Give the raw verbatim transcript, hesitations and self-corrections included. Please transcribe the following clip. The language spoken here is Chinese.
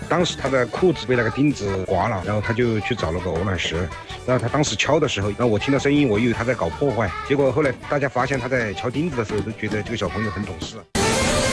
当时他的裤子被那个钉子刮了，然后他就去找了个鹅卵石，然后他当时敲的时候，然后我听到声音，我以为他在搞破坏，结果后来大家发现他在敲钉子的时候，都觉得这个小朋友很懂事。